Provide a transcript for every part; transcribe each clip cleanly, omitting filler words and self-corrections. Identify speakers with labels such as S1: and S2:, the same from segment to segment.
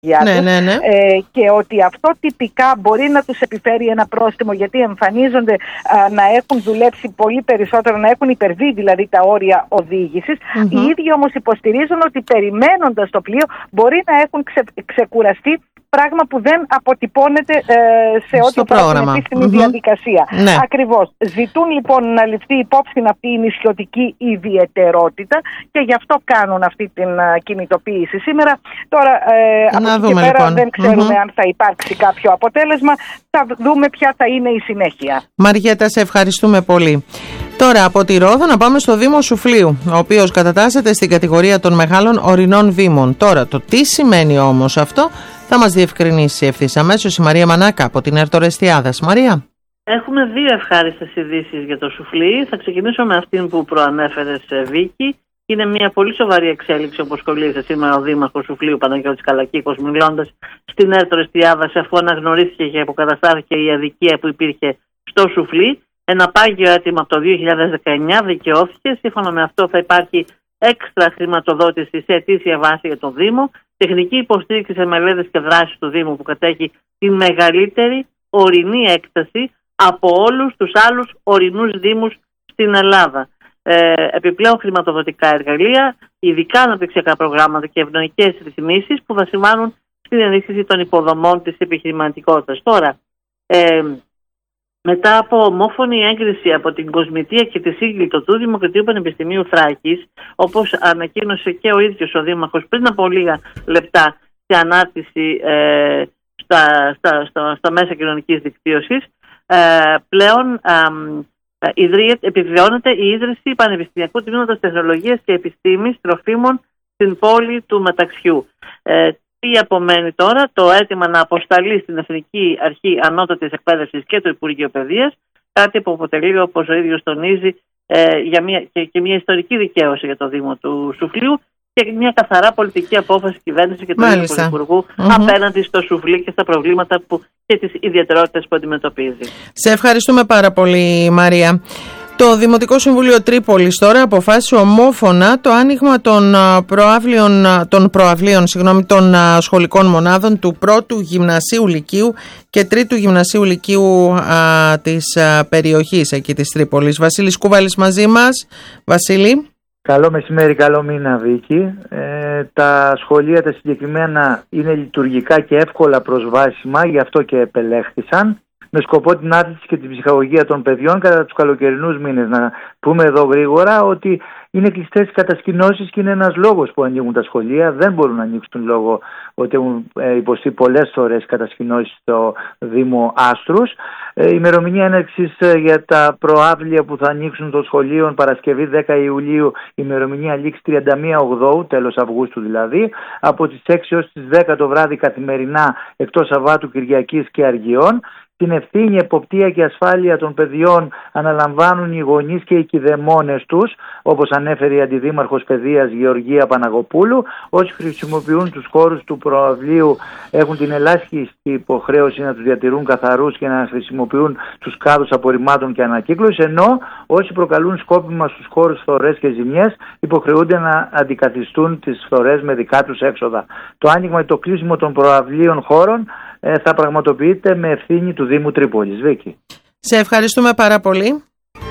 S1: Ναι.
S2: Και ότι αυτό τυπικά μπορεί να τους επιφέρει ένα πρόστιμο, γιατί εμφανίζονται να έχουν δουλέψει πολύ περισσότερο, να έχουν υπερβεί δηλαδή τα όρια οδήγησης. Οι ίδιοι όμως υποστηρίζουν ότι περιμένοντας το πλοίο μπορεί να έχουν ξεκουραστεί, πράγμα που δεν αποτυπώνεται σε ό,τι αφορά την επίσημη διαδικασία.
S1: Ναι.
S2: Ακριβώς. Ζητούν λοιπόν να ληφθεί υπόψη αυτή η νησιωτική ιδιαιτερότητα και γι' αυτό κάνουν αυτή την κινητοποίηση σήμερα. Τώρα από εκεί και πέρα δεν ξέρουμε αν θα υπάρξει κάποιο αποτέλεσμα. Θα δούμε ποια θα είναι η συνέχεια.
S1: Μαριέτα, σε ευχαριστούμε πολύ. Τώρα από τη Ρόδο να πάμε στο Δήμο Σουφλίου, ο οποίος κατατάσσεται στην κατηγορία των μεγάλων ορεινών δήμων. Τώρα το τι σημαίνει όμως αυτό θα μας διευκρινίσει ευθύς αμέσως η Μαρία Μανάκα από την Ερτορεστιάδας. Μαρία.
S3: Έχουμε δύο ευχάριστες ειδήσεις για το Σουφλί. Θα ξεκινήσω με αυτήν που προανέφερες, Βίκη. Είναι μια πολύ σοβαρή εξέλιξη, όπως κολλήσε σήμερα ο Δήμαρχος Σουφλίου Παναγιώτης Καλακίκος, μιλώντας στην Ερτορεστιάδα, αφού αναγνωρίστηκε και αποκαταστάθηκε η αδικία που υπήρχε στο Σουφλί. Ένα πάγιο αίτημα από το 2019 δικαιώθηκε. Σύμφωνα με αυτό θα υπάρχει έξτρα χρηματοδότηση σε αιτήσια βάση για το Δήμο, τεχνική υποστήριξη σε μελέτες και δράσεις του Δήμου που κατέχει τη μεγαλύτερη ορεινή έκταση από όλους τους άλλους ορεινούς δήμους στην Ελλάδα. Επιπλέον χρηματοδοτικά εργαλεία, ειδικά αναπτυξιακά προγράμματα και ευνοϊκές ρυθμίσεις που θα συμβάλλουν στην ενίσχυση των υποδομών της επιχειρηματικότητας. Τώρα, μετά από ομόφωνη έγκριση από την Κοσμητεία και τη Σύγκλιτο του Δημοκρατίου Πανεπιστημίου Θράκης, όπως ανακοίνωσε και ο ίδιος ο Δήμαρχος πριν από λίγα λεπτά σε ανάρτηση στα μέσα κοινωνικής δικτύωσης, πλέον επιβεβαιώνεται η ίδρυση Πανεπιστημιακού Τμήματος Τεχνολογίας και Επιστήμης Τροφίμων στην πόλη του Μεταξιού. Τι απομένει τώρα? Το αίτημα να αποσταλεί στην Εθνική Αρχή Ανώτατης Εκπαίδευσης και το Υπουργείο Παιδείας, κάτι που αποτελεί, όπως ο ίδιος τονίζει, και μια ιστορική δικαίωση για το Δήμο του Σουφλίου και μια καθαρά πολιτική απόφαση κυβέρνηση και του Υπουργού απέναντι στο Σουφλί και στα προβλήματα και τις ιδιαιτερότητες που αντιμετωπίζει.
S1: Σε ευχαριστούμε πάρα πολύ, Μαρία. Το Δημοτικό Συμβούλιο Τρίπολης τώρα αποφάσισε ομόφωνα το άνοιγμα των σχολικών μονάδων του πρώτου γυμνασίου λυκείου και τρίτου γυμνασίου λυκείου της περιοχής εκεί της Τρίπολης. Βασίλης Κούβαλης μαζί μας. Βασίλη.
S4: Καλό μεσημέρι, καλό μήνα, Βίκη. Τα σχολεία τα συγκεκριμένα είναι λειτουργικά και εύκολα προσβάσιμα, γι' αυτό και επελέχθησαν, με σκοπό την άθληση και την ψυχαγωγία των παιδιών κατά τους καλοκαιρινούς μήνες. Να πούμε εδώ γρήγορα ότι είναι κλειστές οι κατασκηνώσεις και είναι ένας λόγος που ανοίγουν τα σχολεία. Δεν μπορούν να ανοίξουν λόγω ότι έχουν υποστεί πολλές φορές κατασκηνώσεις στο Δήμο Άστρους. Η ημερομηνία έναρξης για τα προαύλια που θα ανοίξουν των σχολείων Παρασκευή 10 Ιουλίου, ημερομηνία λήξη 31 Οκτώου, τέλος Αυγούστου δηλαδή, από τις 6 έως τις 10 το βράδυ καθημερινά, εκτός Σαββάτου, Κυριακής και Αργιών. Την ευθύνη, εποπτεία και ασφάλεια των παιδιών αναλαμβάνουν οι γονείς και οι κηδεμόνες τους, όπως ανέφερε η Αντιδήμαρχος Παιδείας Γεωργία Παναγοπούλου. Όσοι χρησιμοποιούν τους χώρους του προαυλίου έχουν την ελάχιστη υποχρέωση να τους διατηρούν καθαρούς και να χρησιμοποιούν τους κάδους απορριμμάτων και ανακύκλωσης, ενώ όσοι προκαλούν σκόπιμα στους χώρους φθορές και ζημιές υποχρεούνται να αντικαθιστούν τις φθορές με δικά τους έξοδα. Το άνοιγμα και το κλείσιμο των προαυλίων χώρων θα πραγματοποιείται με ευθύνη του Δήμου Τρίπολης. Βίκη.
S1: Σε ευχαριστούμε πάρα πολύ.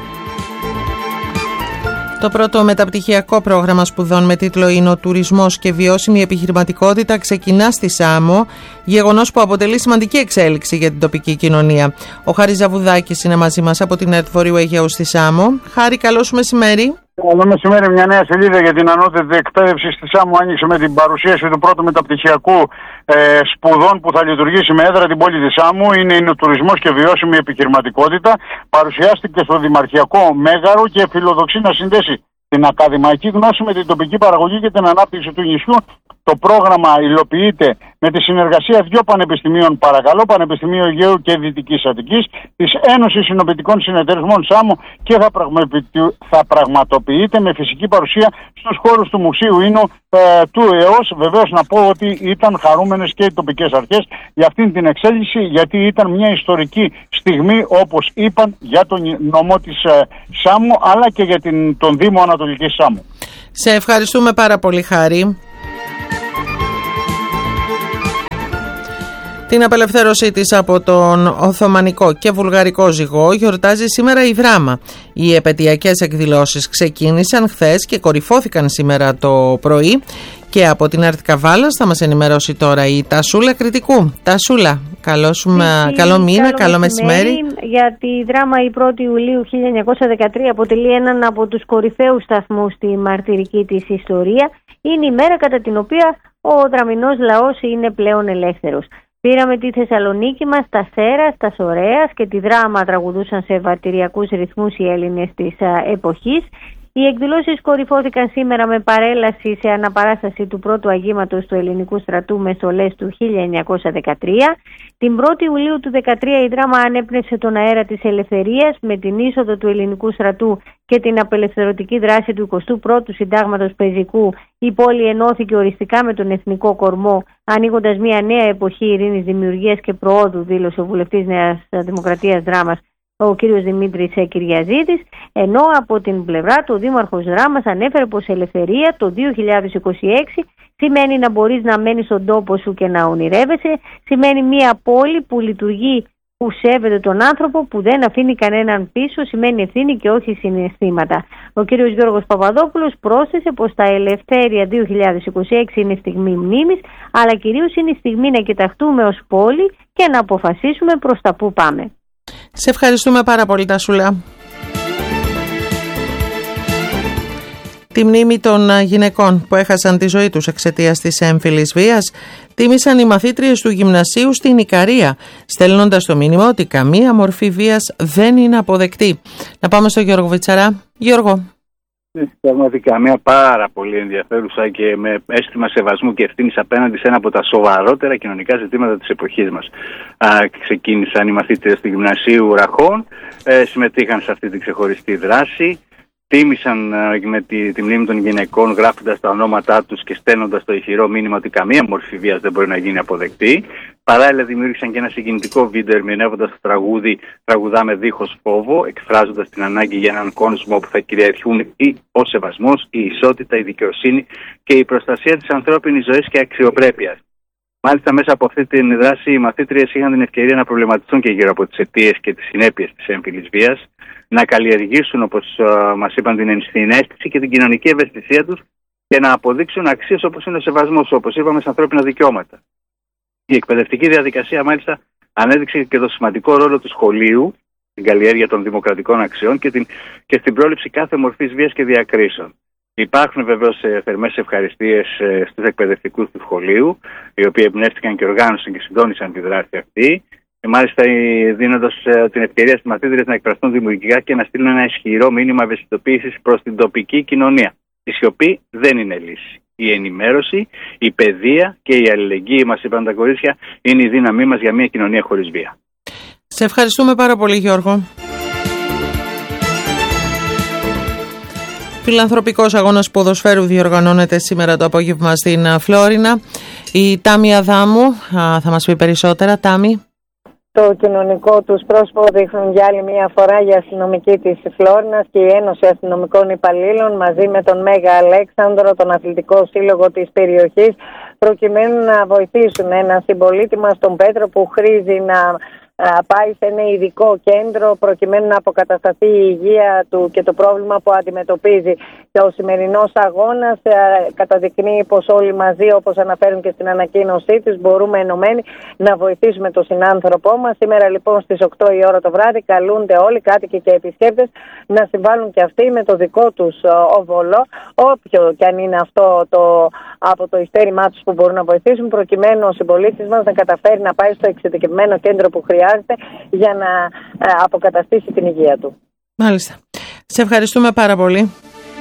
S1: Το πρώτο μεταπτυχιακό πρόγραμμα σπουδών με τίτλο είναι «Ο τουρισμός και βιώσιμη επιχειρηματικότητα» ξεκινά στη Σάμο, γεγονός που αποτελεί σημαντική εξέλιξη για την τοπική κοινωνία. Ο Χάρης Ζαβουδάκης είναι μαζί μας από την ΕΡΤ Βορείου Αιγαίου στη Σάμο. Χάρη, καλό σου μεσημέρι.
S5: Καλό μεσημέρι. Μια νέα σελίδα για την ανώτατη εκπαίδευση στη Σάμο άνοιξε με την παρουσίαση του πρώτου μεταπτυχιακού σπουδών που θα λειτουργήσει με έδρα την πόλη της Σάμου. Είναι ο τουρισμός και βιώσιμη επιχειρηματικότητα. Παρουσιάστηκε στο Δημαρχιακό Μέγαρο και φιλοδοξεί να συνδέσει την ακαδημαϊκή γνώση με την τοπική παραγωγή και την ανάπτυξη του νησιού. Το πρόγραμμα υλοποιείται με τη συνεργασία δύο πανεπιστημίων, παρακαλώ, Πανεπιστημίου Αιγαίου και Δυτικής Αττικής, της Ένωσης Συνοπτικών Συνεταιρισμών Σάμου, και θα πραγματοποιείται με φυσική παρουσία στους χώρους του Μουσείου Ίνου του ΕΟΣ. Βεβαίως να πω ότι ήταν χαρούμενες και οι τοπικές αρχές για αυτήν την εξέλιξη, γιατί ήταν μια ιστορική στιγμή, όπως είπαν, για τον νομό της Σάμου, αλλά και για τον Δήμο Ανατολικής Σάμου.
S1: Σε ευχαριστούμε πάρα πολύ, Χάρη. Την απελευθέρωσή της από τον Οθωμανικό και Βουλγαρικό ζυγό γιορτάζει σήμερα η Δράμα. Οι επετειακές εκδηλώσεις ξεκίνησαν χθες και κορυφώθηκαν σήμερα το πρωί. Και από την Άρτη Καβάλας θα μας ενημερώσει τώρα η Τασούλα Κρητικού. Τασούλα, καλό μήνα, καλό μεσημέρι.
S6: Για τη Δράμα η 1η Ιουλίου 1913 αποτελεί έναν από τους κορυφαίους σταθμούς στη μαρτυρική της ιστορία. Είναι η μέρα κατά την οποία ο δραμηνός λαός είναι πλέον ελεύθερος. Πήραμε τη Θεσσαλονίκη μας, τα Σέρας, τα Σωρέας και τη Δράμα τραγουδούσαν σε βατηριακούς ρυθμούς οι Έλληνες της εποχής. Οι εκδηλώσεις κορυφώθηκαν σήμερα με παρέλαση σε αναπαράσταση του πρώτου αγήματος του ελληνικού στρατού με στολές του 1913. Την 1η Ιουλίου του 2013 η Δράμα ανέπνευσε τον αέρα της ελευθερίας με την είσοδο του ελληνικού στρατού και την απελευθερωτική δράση του 21ου Συντάγματος Πεζικού. Η πόλη ενώθηκε οριστικά με τον εθνικό κορμό, ανοίγοντας μια νέα εποχή ειρήνης, δημιουργίας και προόδου, δήλωσε ο βουλευτής Νέας Δημοκρατίας Δράμας, ο κύριος Δημήτρης Κυριαζίδης, ενώ από την πλευρά του ο Δήμαρχος Δράμας ανέφερε πως ελευθερία το 2026 σημαίνει να μπορείς να μένεις στον τόπο σου και να ονειρεύεσαι, σημαίνει μια πόλη που λειτουργεί, που σέβεται τον άνθρωπο, που δεν αφήνει κανέναν πίσω, σημαίνει ευθύνη και όχι συναισθήματα. Ο κύριος Γιώργος Παπαδόπουλος πρόσθεσε πως τα Ελευθέρια 2026 είναι στιγμή μνήμης, αλλά κυρίως είναι η στιγμή να κοιταχτούμε ως πόλη και να αποφασίσουμε προς τα που πάμε.
S1: Σε ευχαριστούμε πάρα πολύ, Τασούλα. Τη μνήμη των γυναικών που έχασαν τη ζωή τους εξαιτίας της έμφυλης βίας τίμησαν οι μαθήτριες του γυμνασίου στην Ικαρία, στέλνοντας το μήνυμα ότι καμία μορφή βίας δεν είναι αποδεκτή. Να πάμε στο Γιώργο Βιτσαρά. Γιώργο.
S7: Πραγματικά μια πάρα πολύ ενδιαφέρουσα και με αίσθημα σεβασμού και ευθύνης απέναντι σε ένα από τα σοβαρότερα κοινωνικά ζητήματα της εποχής μας. Ξεκίνησαν οι μαθήτριες του Γυμνασίου Ραχών, συμμετείχαν σε αυτή την ξεχωριστή δράση, τίμησαν με τη μνήμη των γυναικών γράφοντας τα ονόματά τους και στέλνοντας το ηχηρό μήνυμα ότι καμία μορφή βίας δεν μπορεί να γίνει αποδεκτή. Παράλληλα δημιούργησαν και ένα συγκινητικό βίντεο ερμηνεύοντας το τραγούδι «Τραγουδάμε δίχως φόβο», εκφράζοντας την ανάγκη για έναν κόσμο όπου θα κυριαρχούν ο σεβασμός, η ισότητα, η δικαιοσύνη και η προστασία της ανθρώπινης ζωής και αξιοπρέπειας. Μάλιστα, μέσα από αυτή τη δράση, οι μαθήτριες είχαν την ευκαιρία να προβληματιστούν και γύρω από τις αιτίες και τις συνέπειες της έμφυλης βίας, να καλλιεργήσουν, όπως μας είπαν, την ενσυναίσθηση και την κοινωνική ευαισθησία τους και να αποδείξουν αξίες όπως είναι ο σεβασμός, όπως είπαμε, σε ανθρώπινα δικαιώματα. Η εκπαιδευτική διαδικασία, μάλιστα, ανέδειξε και το σημαντικό ρόλο του σχολείου στην καλλιέργεια των δημοκρατικών αξιών και στην πρόληψη κάθε μορφής βίας και διακρίσεων. Υπάρχουν βεβαίως θερμές ευχαριστίες στους εκπαιδευτικούς του σχολείου, οι οποίοι εμπνεύστηκαν και οργάνωσαν και συντόνισαν τη δράση αυτή. Και μάλιστα δίνοντας την ευκαιρία στις μαθήτριες να εκφραστούν δημιουργικά και να στείλουν ένα ισχυρό μήνυμα ευαισθητοποίησης προς την τοπική κοινωνία. Η σιωπή δεν είναι λύση. Η ενημέρωση, η παιδεία και η αλληλεγγύη, μας είπαν τα κορίτσια, είναι η δύναμή μας για μια κοινωνία χωρίς βία.
S1: Σε ευχαριστούμε πάρα πολύ, Γιώργο. Φιλανθρωπικός αγώνας ποδοσφαίρου διοργανώνεται σήμερα το απόγευμα στην Φλόρινα. Η Τάμη Αδάμου θα μας πει περισσότερα. Τάμη.
S8: Το κοινωνικό τους πρόσωπο δείχνουν για άλλη μια φορά η αστυνομική της Φλόρινας και η Ένωση Αστυνομικών Υπαλλήλων μαζί με τον Μέγα Αλέξανδρο, τον αθλητικό σύλλογο της περιοχής, προκειμένου να βοηθήσουν ένα συμπολίτη μας, τον Πέτρο, που χρήζει να πάει σε ένα ειδικό κέντρο προκειμένου να αποκατασταθεί η υγεία του και το πρόβλημα που αντιμετωπίζει. Και ο σημερινός αγώνας καταδεικνύει πως όλοι μαζί, όπως αναφέρουν και στην ανακοίνωσή τους, μπορούμε ενωμένοι να βοηθήσουμε τον συνάνθρωπό μας. Σήμερα λοιπόν στις 8 η ώρα το βράδυ καλούνται όλοι, κάτοικοι και επισκέπτες, να συμβάλλουν και αυτοί με το δικό τους όβολο, όποιο και αν είναι αυτό από το ειστέρημά τους που μπορούν να βοηθήσουν, προκειμένου ο συμπολίτης μας να καταφέρει να πάει στο εξειδικευμένο κέντρο που χρειάζεται για να αποκαταστήσει την υγεία του.
S1: Μάλιστα. Σε ευχαριστούμε πάρα πολύ.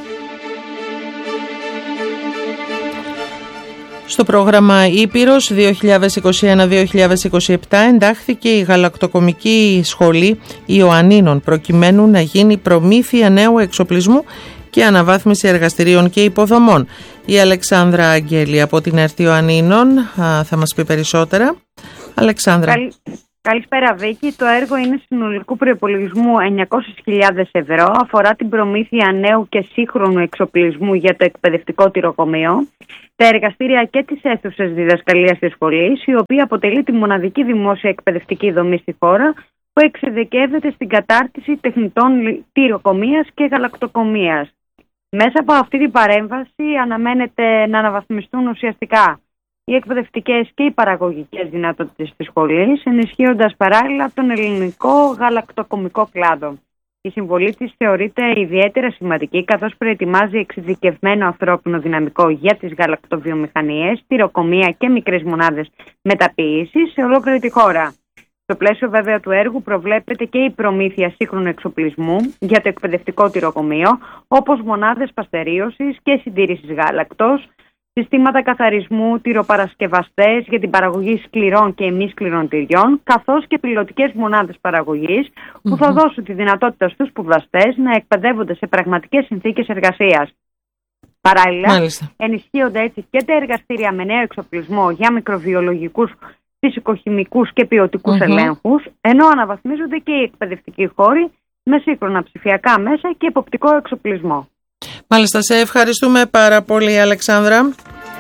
S1: Στο πρόγραμμα Ήπειρος 2021-2027 εντάχθηκε η γαλακτοκομική σχολή Ιωαννίνων προκειμένου να γίνει προμήθεια νέου εξοπλισμού και αναβάθμιση εργαστηρίων και υποδομών. Η Αλεξάνδρα Αγγέλη από την ΕΡΤ Ιωαννίνων θα μας πει περισσότερα. Αλεξάνδρα.
S9: Καλησπέρα Βίκη. Το έργο είναι συνολικού προϋπολογισμού 900.000 ευρώ. Αφορά την προμήθεια νέου και σύγχρονου εξοπλισμού για το εκπαιδευτικό τυροκομείο. τα εργαστήρια και τις αίθουσες διδασκαλίας της σχολής, η οποία αποτελεί τη μοναδική δημόσια εκπαιδευτική δομή στη χώρα που εξειδικεύεται στην κατάρτιση τεχνητών τυροκομείας και γαλακτοκομείας. Μέσα από αυτή την παρέμβαση αναμένεται να αναβαθμιστούν ουσιαστικά οι εκπαιδευτικές και οι παραγωγικές δυνατότητες της σχολής, ενισχύοντας παράλληλα τον ελληνικό γαλακτοκομικό κλάδο. Η συμβολή της θεωρείται ιδιαίτερα σημαντική, καθώς προετοιμάζει εξειδικευμένο ανθρώπινο δυναμικό για τις γαλακτοβιομηχανίες, τυροκομεία και μικρές μονάδες μεταποίησης σε ολόκληρη τη χώρα. Στο πλαίσιο βέβαια του έργου προβλέπεται και η προμήθεια σύγχρονου εξοπλισμού για το εκπαιδευτικό τυροκομείο, όπως μονάδες παστερίωσης και συντήρησης γάλακτος, συστήματα καθαρισμού, τυροπαρασκευαστές για την παραγωγή σκληρών και μη σκληρών τυριών, καθώς και πιλωτικές μονάδες παραγωγής που θα δώσουν τη δυνατότητα στους σπουδαστές να εκπαιδεύονται σε πραγματικές συνθήκες εργασίας. Παράλληλα, ενισχύονται έτσι και τα εργαστήρια με νέο εξοπλισμό για μικροβιολογικούς, φυσικοχημικούς και ποιοτικούς ελέγχους, ενώ αναβαθμίζονται και οι εκπαιδευτικοί χώροι με σύγχρονα ψηφιακά μέσα και εποπτικό εξοπλισμό.
S1: Μάλιστα, σε ευχαριστούμε πάρα πολύ, Αλεξάνδρα.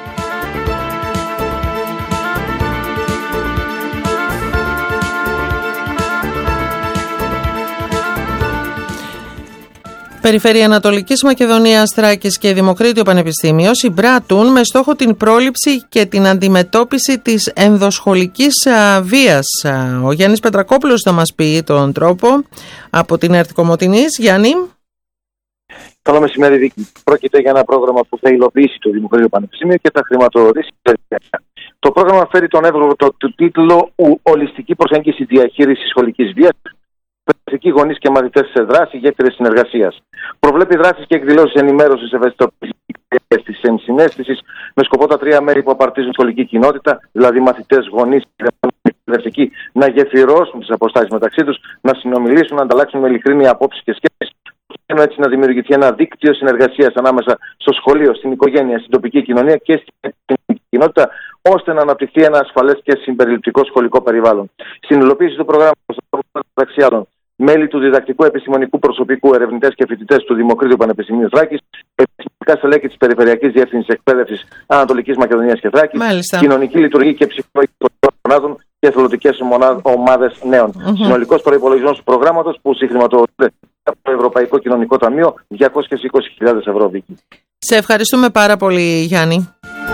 S1: Περιφέρεια Ανατολικής Μακεδονίας, Θράκης και Δημοκρίτιο Πανεπιστήμιο συμπράττουν με στόχο την πρόληψη και την αντιμετώπιση της ενδοσχολικής βίας. Ο Γιάννης Πετρακόπουλος θα μας πει τον τρόπο από την ΕΡΤ Κομοτηνής. Γιάννη.
S10: Καλό μεσημέρι, Βίκη. Πρόκειται για ένα πρόγραμμα που θα υλοποιήσει το Δημοκρίτιο Πανεπιστήμιο και θα χρηματοδοτήσει. Το πρόγραμμα φέρει τον εύγλωτο τίτλο «Ολιστική προσέγγιση διαχείρισης σχολικής βίας». Παιδευτικοί γονείς και μαθητές σε δράση, γέφυρες συνεργασίας. Προβλέπει δράσεις και εκδηλώσεις ενημέρωσης, ευαισθητοποίησης, ενσυναίσθησης, με σκοπό τα τρία μέρη που απαρτίζουν σχολική κοινότητα, δηλαδή μαθητές, γονείς και εκπαιδευτικοί, να γεφυρώσουν τις αποστάσεις μεταξύ τους, να συνομιλήσουν, να ανταλλάξουν με ειλικρίνεια απόψεις και σκέψεις, και έτσι να δημιουργηθεί ένα δίκτυο συνεργασίας ανάμεσα στο σχολείο, στην οικογένεια, στην τοπική κοινωνία και στην κοινότητα, ώστε να αναπτυχθεί ένα ασφαλές και συμπεριληπτικό σχολικό περιβάλλον. Στην υλοποίηση του προγράμματος, μεταξύ άλλων, μέλη του διδακτικού επιστημονικού προσωπικού, ερευνητές και φοιτητές του Δημοκρίτιου Πανεπιστημίου Θράκης, επιστημονικά στελέχη της Περιφερειακής Διεύθυνσης Εκπαίδευσης Ανατολικής Μακεδονίας και Θράκης, κοινωνική λειτουργία και ψυχολογική μονάδων και εθελοντικές ομάδες νέων. Συνολικός προϋπολογισμός του προγράμματος που συγχρηματοδοτείται από το Ευρωπαϊκό Κοινωνικό Ταμείο 220.000 ευρώ.
S1: Σε ευχαριστούμε πάρα πολύ, Γιάννη.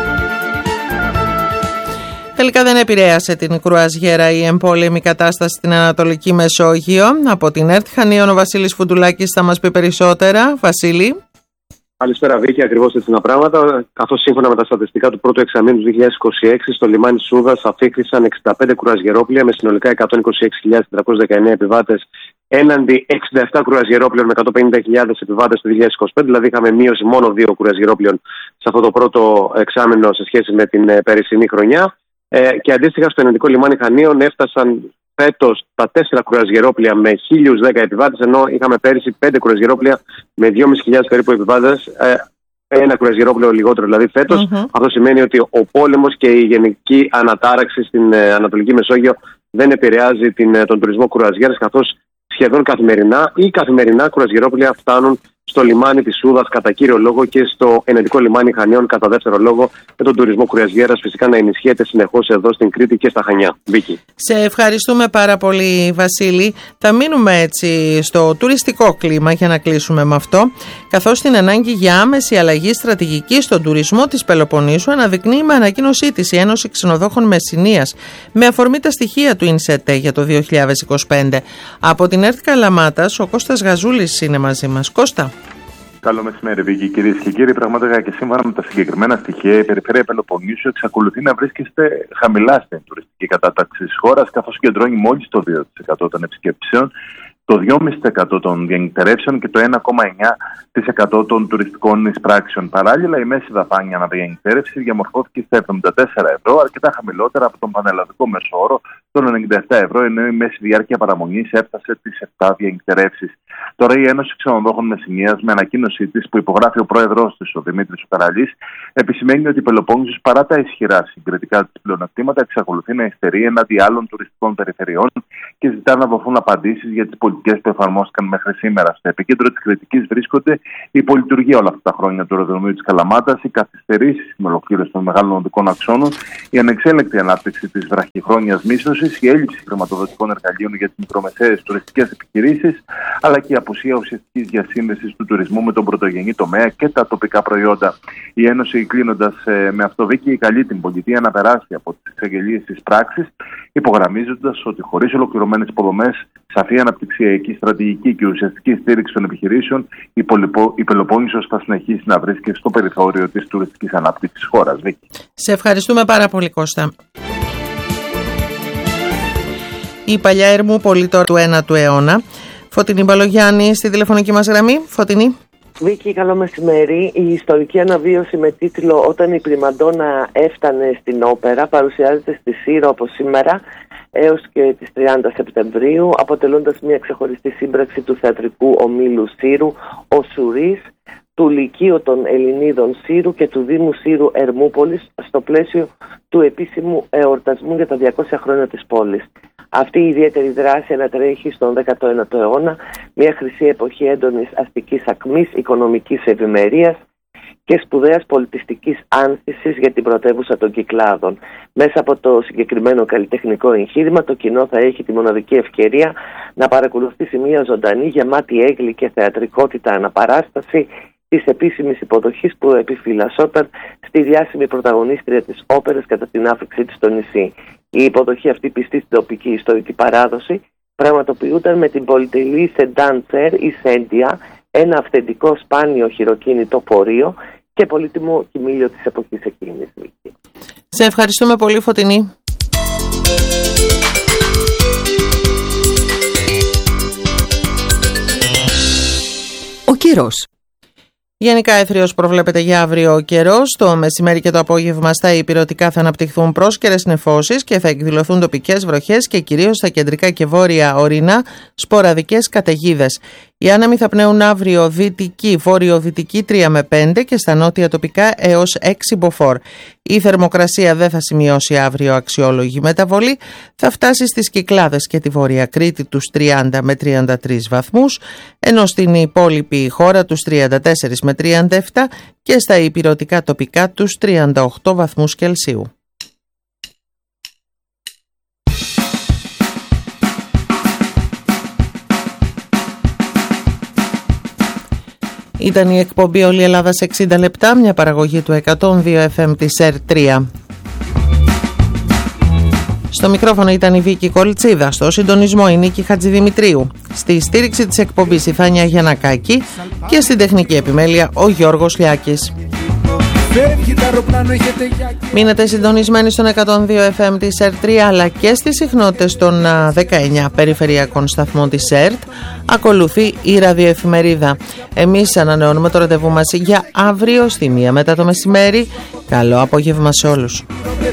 S1: Τελικά δεν επηρέασε την κρουαζιέρα η εμπόλεμη κατάσταση στην Ανατολική Μεσόγειο. Από την ΕΡΤ Χανίων, ο Βασίλης Φουντουλάκης θα μας πει περισσότερα. Βασίλη.
S11: Καλησπέρα, Βίκη. Ακριβώς έτσι είναι τα πράγματα. Καθώς σύμφωνα με τα στατιστικά του πρώτου εξαμήνου του 2026, στο λιμάνι Σούδας αφήχθησαν 65 κρουαζιερόπλοια με συνολικά 126.419 επιβάτες, έναντι 67 κρουαζιερόπλοιων με 150.000 επιβάτες το 2025. Δηλαδή, είχαμε μείωση μόνο 2 κρουαζιερόπλοιων σε αυτό το πρώτο εξάμηνο σε σχέση με την περσινή χρονιά. Και αντίστοιχα στο ελληνικό λιμάνι Χανίων έφτασαν φέτος τα 4 κρουαζιερόπλοια με 1.010 επιβάτες, ενώ είχαμε πέρυσι 5 κρουαζιερόπλοια με 2.500 περίπου επιβάτες, ένα κρουαζιερόπλοιο λιγότερο δηλαδή φέτος. Αυτό σημαίνει ότι ο πόλεμος και η γενική ανατάραξη στην Ανατολική Μεσόγειο δεν επηρεάζει τον τουρισμό κρουαζιέρας, καθώς σχεδόν καθημερινά κρουαζιερόπλοια φτάνουν στο λιμάνι της Σούδας κατά κύριο λόγο και στο ενετικό λιμάνι Χανίων κατά δεύτερο λόγο, με τον τουρισμό κρουαζιέρας φυσικά να ενισχύεται συνεχώς εδώ στην Κρήτη και στα Χανιά. Βίκη.
S1: Σε ευχαριστούμε πάρα πολύ, Βασίλη. Θα μείνουμε έτσι στο τουριστικό κλίμα για να κλείσουμε με αυτό, καθώς την ανάγκη για άμεση αλλαγή στρατηγική στον τουρισμό της Πελοποννήσου αναδεικνύει με ανακοίνωσή της η Ένωση Ξενοδόχων Μεσσηνίας με αφορμή τα στοιχεία του ΙΝΣΕΤΕ για το 2025. Από την ΕΡΤ Καλαμάτας, ο Κώστας Γαζούλης είναι μαζί μας. Κώστα.
S12: Καλό μεσημέρι, Βίκη. Κυρίες και κύριοι, πραγματικά και σύμφωνα με τα συγκεκριμένα στοιχεία, η περιφέρεια Πελοποννήσου εξακολουθεί να βρίσκεται χαμηλά στην τουριστική κατάταξη της χώρας, καθώς κεντρώνει μόλις το 2% των επισκέψεων, το 2,5% των διανυκτερεύσεων και το 1,9% των τουριστικών εισπράξεων. Παράλληλα, η μέση δαπάνη αναδιανυκτέρευση διαμορφώθηκε στα 74 ευρώ, αρκετά χαμηλότερα από τον πανελλαδικό μέσο όρο των 97 ευρώ, ενώ η μέση διάρκεια παραμονής έφτασε τις 7 διανυκτερεύσεις. Τώρα η Ένωση Ξενοδόχων Μεσσηνίας, με ανακοίνωσή της που υπογράφει ο πρόεδρος της, ο Δημήτρης ο Καραλής, επισημαίνει ότι η Πελοπόννησος, παρά τα ισχυρά συγκριτικά της πλεονεκτήματα, εξακολουθεί να υστερεί εναντί άλλων τουριστικών περιφερειών και ζητά να δοθούν απαντήσεις για τις πολιτικές που εφαρμόστηκαν μέχρι σήμερα. Στο επίκεντρο της κριτικής βρίσκονται η πολυλειτουργία όλα αυτά τα χρόνια του αεροδρομίου της Καλαμάτας, οι καθυστερήσεις στην ολοκλήρωση των μεγάλων οδικών αξώνων, η ανεξέλεγκτη ανάπτυξη της βραχυχρόνιας μίσθωσης, η έλλειψη χρηματοδοτικών εργαλείων για τις μικρομεσαίες τουριστικές επιχειρήσεις, αλλά και η απουσία ουσιαστικής διασύνδεσης του τουρισμού με τον πρωτογενή τομέα και τα τοπικά προϊόντα. Η Ένωση, κλείνοντας με αυτό, Βίκη, καλεί την πολιτεία να περάσει από τις εξαγγελίες της πράξης, υπογραμμίζοντας ότι χωρίς ολοκληρωμένες υποδομές, σαφή αναπτυξιακή στρατηγική και ουσιαστική στήριξη των επιχειρήσεων, η Πελοπόννησος θα συνεχίσει να βρίσκεται στο περιθώριο της τουριστικής ανάπτυξης της χώρας. Βίκη.
S1: Σε ευχαριστούμε πάρα πολύ, Κώστα. Η παλιά Ερμούπολη τώρα του 9ου αιώνα. Φωτεινή Μπαλογιάννη στη τηλεφωνική μας γραμμή. Φωτεινή.
S13: Βίκη, καλό μεσημέρι. Η ιστορική αναβίωση με τίτλο «Όταν η Πριμαντόνα έφτανε στην όπερα» παρουσιάζεται στη Σύρο από σήμερα έως και τις 30 Σεπτεμβρίου, αποτελώντας μια ξεχωριστή σύμπραξη του θεατρικού ομίλου Σύρου, ο Σουρής, του Λυκείου των Ελληνίδων Σύρου και του Δήμου Σύρου Ερμούπολης, στο πλαίσιο του επίσημου εορτασμού για τα 200 χρόνια της πόλης. Αυτή η ιδιαίτερη δράση ανατρέχει στον 19ο αιώνα, μια χρυσή εποχή έντονης αστικής ακμής, οικονομικής ευημερίας και σπουδαίας πολιτιστικής άνθησης για την πρωτεύουσα των Κυκλάδων. Μέσα από το συγκεκριμένο καλλιτεχνικό εγχείρημα, το κοινό θα έχει τη μοναδική ευκαιρία να παρακολουθήσει μια ζωντανή, γεμάτη έγκλη και θεατρικότητα αναπαράσταση της επίσημης υποδοχής που επιφυλασσόταν στη διάσημη πρωταγωνίστρια της όπερας κατά την άφηξή της στο νησί. Η υποδοχή αυτή, πιστή στην τοπική ιστορική παράδοση, πραγματοποιούταν με την πολυτελή σεντάντσερ ή σέντια, ένα αυθεντικό σπάνιο χειροκίνητο πορείο και πολύτιμο κοιμήλιο της εποχής εκείνης.
S1: Σε ευχαριστούμε πολύ, Φωτεινή.
S14: Ο καιρός.
S1: Γενικά έθριος προβλέπεται για αύριο ο καιρός. Το μεσημέρι και το απόγευμα στα ηπειρωτικά θα αναπτυχθούν πρόσκαιρες νεφώσεις και θα εκδηλωθούν τοπικές βροχές και κυρίως στα κεντρικά και βόρεια ορεινά σποραδικές καταιγίδες. Οι άνεμοι θα πνέουν αύριο δυτική, βόρειο-δυτική 3 με 5 και στα νότια τοπικά έως 6 μποφόρ. Η θερμοκρασία δεν θα σημειώσει αύριο αξιόλογη μεταβολή, θα φτάσει στις Κυκλάδες και τη Βόρεια Κρήτη τους 30 με 33 βαθμούς, ενώ στην υπόλοιπη χώρα τους 34 με 37 και στα ηπειρωτικά τοπικά τους 38 βαθμούς Κελσίου. Ήταν η εκπομπή «Όλη η Ελλάδα σε 60 λεπτά», μια παραγωγή του 102 FM της ΕΡΤ3. Στο μικρόφωνο ήταν η Βίκη Κολτσίδα, στο συντονισμό η Νίκη Χατζηδημητρίου, στη στήριξη της εκπομπής η Θάνια Γιαννακάκη και στην τεχνική επιμέλεια ο Γιώργος Λιάκης. Μείνετε συντονισμένοι στον 102 FM της ΕΡΤ3 αλλά και στις συχνότητες των 19 περιφερειακών σταθμών της ΕΡΤ. Ακολουθεί η ραδιοεφημερίδα. Εμείς ανανεώνουμε το ραντεβού μας για αύριο στη 1 μετά το μεσημέρι. Καλό απόγευμα σε όλους.